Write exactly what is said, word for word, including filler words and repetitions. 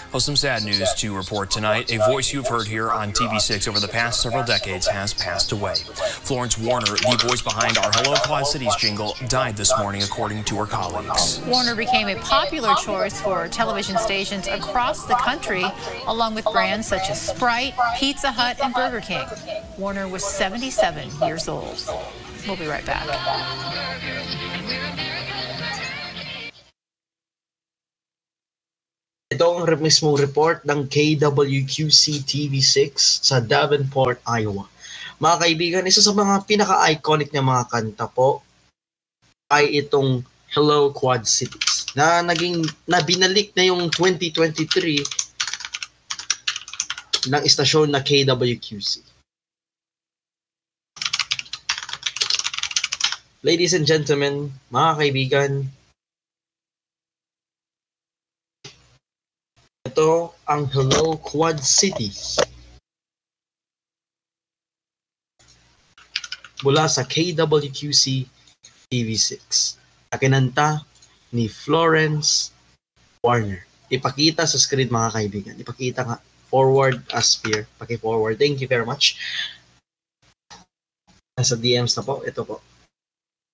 Well, some sad news to report tonight. A voice you've heard here on T V six over the past several decades has passed away. Florence Warner, the voice behind our Hello Quad Cities jingle, died this morning, according to her colleagues. Warner became a popular choice for television stations across the country, along with brands such as Sprite, Pizza Hut, and Burger King. Warner was seventy-seven years old. We'll be right back. Ito ang mismong report ng K W Q C T V six sa Davenport, Iowa. Mga kaibigan, isa sa mga pinaka-iconic na mga kanta po ay itong Hello Quad Cities na naging na binalik na yung twenty twenty-three ng istasyon na K W Q C. Ladies and gentlemen, mga kaibigan, ito ang Hello Quad Cities mula sa K W Q C T V six na kinanta ni Florence Warner. Ipakita sa screen mga kaibigan. Ipakita nga. Forward, Aspire. Paki-forward. Thank you very much. Nasa D Ms na po. Ito po.